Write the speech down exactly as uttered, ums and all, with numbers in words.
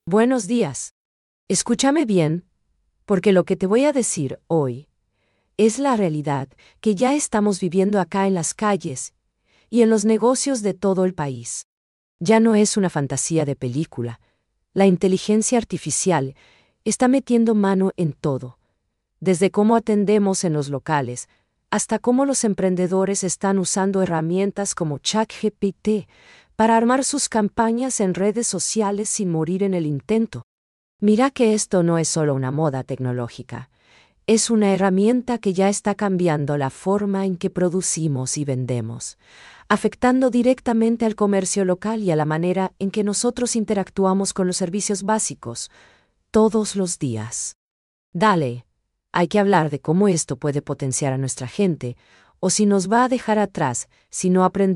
Buenos días. Escúchame bien, porque lo que te voy a decir hoy es la realidad que ya estamos viviendo acá en las calles y en los negocios de todo el país. Ya no es una fantasía de película. La inteligencia artificial está metiendo mano en todo, desde cómo atendemos en los locales hasta cómo los emprendedores están usando herramientas como ChatGPT para armar sus campañas en redes sociales sin morir en el intento. Mira que esto no es solo una moda tecnológica, es una herramienta que ya está cambiando la forma en que producimos y vendemos, afectando directamente al comercio local y a la manera en que nosotros interactuamos con los servicios básicos, todos los días. Dale, hay que hablar de cómo esto puede potenciar a nuestra gente, o si nos va a dejar atrás si no aprendemos